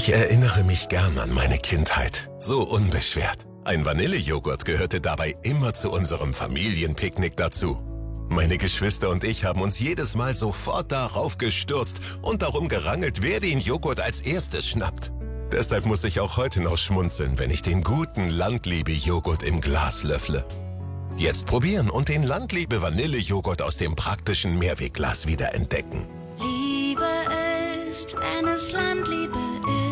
Ich erinnere mich gern an meine Kindheit. So unbeschwert. Ein Vanillejoghurt gehörte dabei immer zu unserem Familienpicknick dazu. Meine Geschwister und ich haben uns jedes Mal sofort darauf gestürzt und darum gerangelt, wer den Joghurt als erstes schnappt. Deshalb muss ich auch heute noch schmunzeln, wenn ich den guten Landliebe-Joghurt im Glas löffle. Jetzt probieren und den Landliebe-Vanillejoghurt aus dem praktischen Mehrwegglas wieder entdecken. Liebe ist, wenn es Landliebe ist.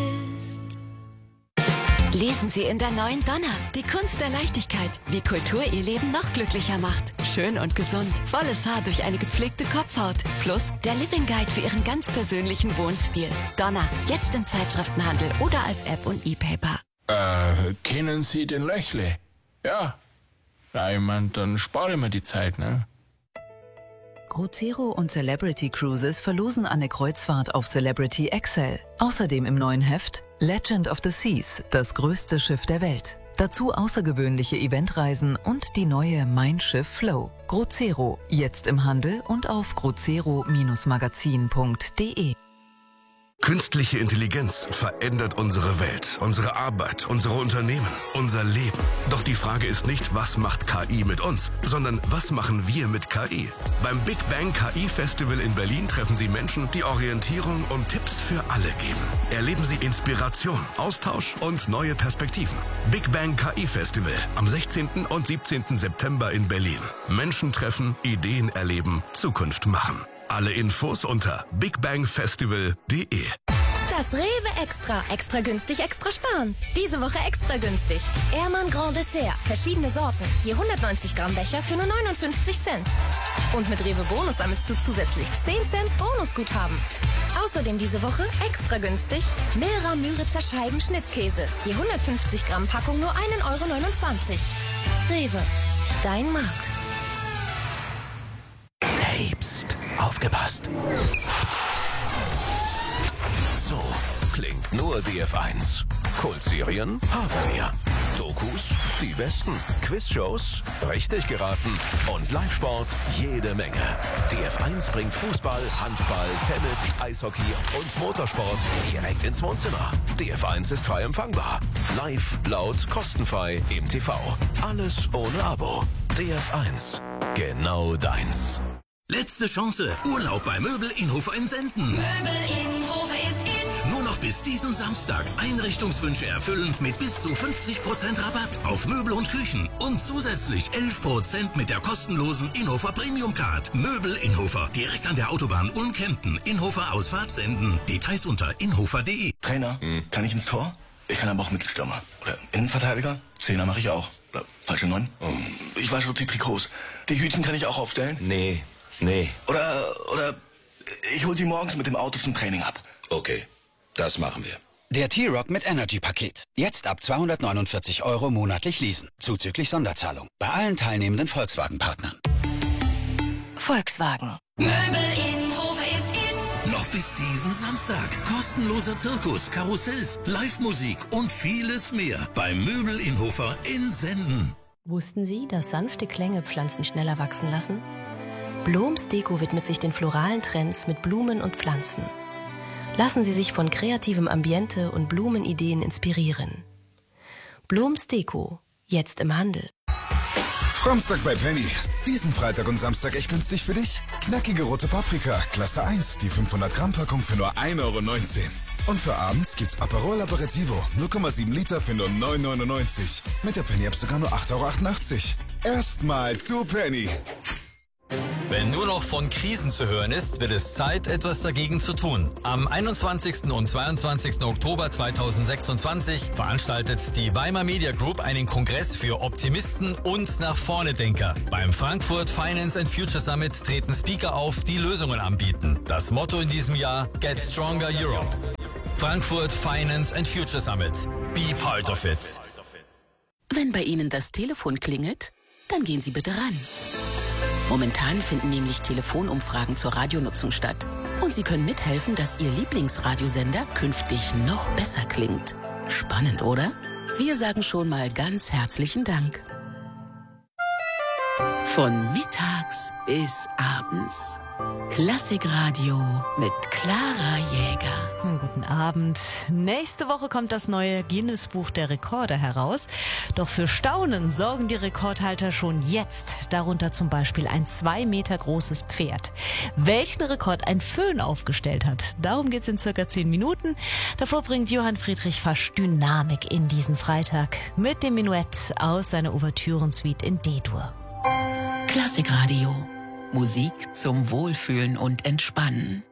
Lesen Sie in der neuen Donna, die Kunst der Leichtigkeit, wie Kultur Ihr Leben noch glücklicher macht. Schön und gesund, volles Haar durch eine gepflegte Kopfhaut. Plus der Living Guide für Ihren ganz persönlichen Wohnstil. Donna, jetzt im Zeitschriftenhandel oder als App und E-Paper. Kennen Sie den Löchle? Ja. Ja, ich mein, dann spare ich mir die Zeit, ne? Cruzero und Celebrity Cruises verlosen eine Kreuzfahrt auf Celebrity Excel. Außerdem im neuen Heft Legend of the Seas, das größte Schiff der Welt. Dazu außergewöhnliche Eventreisen und die neue Mein Schiff Flow. Cruzero, jetzt im Handel und auf cruzero-magazin.de. Künstliche Intelligenz verändert unsere Welt, unsere Arbeit, unsere Unternehmen, unser Leben. Doch die Frage ist nicht, was macht KI mit uns, sondern was machen wir mit KI? Beim Big Bang KI Festival in Berlin treffen Sie Menschen, die Orientierung und Tipps für alle geben. Erleben Sie Inspiration, Austausch und neue Perspektiven. Big Bang KI Festival am 16. und 17. September in Berlin. Menschen treffen, Ideen erleben, Zukunft machen. Alle Infos unter bigbangfestival.de. Das Rewe Extra. Extra günstig, extra sparen. Diese Woche extra günstig. Ehrmann Grand Dessert. Verschiedene Sorten. Je 190 Gramm Becher für nur 59 Cent. Und mit Rewe Bonus sammelst du zusätzlich 10 Cent Bonusguthaben. Außerdem diese Woche extra günstig Milra Müritzer Scheiben Schnittkäse. Je 150 Gramm Packung nur 1,29 Euro. Rewe. Dein Markt. Hey, pst, aufgepasst. So klingt nur DF1. Kultserien haben wir. Dokus, die besten. Quizshows, richtig geraten. Und Live-Sport, jede Menge. DF1 bringt Fußball, Handball, Tennis, Eishockey und Motorsport direkt ins Wohnzimmer. DF1 ist frei empfangbar. Live, laut, kostenfrei im TV. Alles ohne Abo. DF1. Genau deins. Letzte Chance. Urlaub bei Möbel Inhofer in Senden. Möbel Inhofer ist in. Nur noch bis diesen Samstag Einrichtungswünsche erfüllen mit bis zu 50% Rabatt auf Möbel und Küchen und zusätzlich 11% mit der kostenlosen Inhofer Premium Card. Möbel Inhofer, direkt an der Autobahn Ulm-Kempten. Inhofer Ausfahrt Senden. Details unter inhofer.de. Trainer, kann ich ins Tor? Ich kann aber auch Mittelstürmer. Oder Innenverteidiger? Zehner mache ich auch. Oder falsche 9? Ich wasche die Trikots. Die Hütchen kann ich auch aufstellen? Nee. Oder ich hol sie morgens mit dem Auto zum Training ab. Okay, das machen wir. Der T-Rock mit Energy-Paket. Jetzt ab 249 € monatlich leasen. Zuzüglich Sonderzahlung. Bei allen teilnehmenden Volkswagen-Partnern. Volkswagen. Möbel Inhofer ist in. Noch bis diesen Samstag. Kostenloser Zirkus, Karussells, Live-Musik und vieles mehr beim Möbel Inhofer in Senden. Wussten Sie, dass sanfte Klänge Pflanzen schneller wachsen lassen? Bloms Deko widmet sich den floralen Trends mit Blumen und Pflanzen. Lassen Sie sich von kreativem Ambiente und Blumenideen inspirieren. Bloms Deko, jetzt im Handel. Framstag bei Penny. Diesen Freitag und Samstag echt günstig für dich. Knackige rote Paprika, Klasse 1, die 500 Gramm Packung für nur 1,19 €. Und für abends gibt's Aperol Aperitivo, 0,7 Liter für nur 9,99 €. Mit der Penny-App sogar nur 8,88 €. Erstmal zu Penny. Wenn nur noch von Krisen zu hören ist, wird es Zeit, etwas dagegen zu tun. Am 21. und 22. Oktober 2026 veranstaltet die Weimar Media Group einen Kongress für Optimisten und Nach-Vorne-Denker. Beim Frankfurt Finance and Future Summit treten Speaker auf, die Lösungen anbieten. Das Motto in diesem Jahr: Get Stronger Europe. Frankfurt Finance and Future Summit. Be part of it. Wenn bei Ihnen das Telefon klingelt, dann gehen Sie bitte ran. Momentan finden nämlich Telefonumfragen zur Radionutzung statt. Und Sie können mithelfen, dass Ihr Lieblingsradiosender künftig noch besser klingt. Spannend, oder? Wir sagen schon mal ganz herzlichen Dank. Von mittags bis abends. Klassikradio mit Clara Jäger. Guten Abend. Nächste Woche kommt das neue Guinness-Buch der Rekorde heraus. Doch für Staunen sorgen die Rekordhalter schon jetzt. Darunter zum Beispiel ein 2 Meter großes Pferd. Welchen Rekord ein Föhn aufgestellt hat, darum geht's in circa 10 Minuten. Davor bringt Johann Friedrich Fasch Dynamik in diesen Freitag mit dem Menuett aus seiner Ouvertürensuite in D-Dur. Klassikradio. Musik zum Wohlfühlen und Entspannen.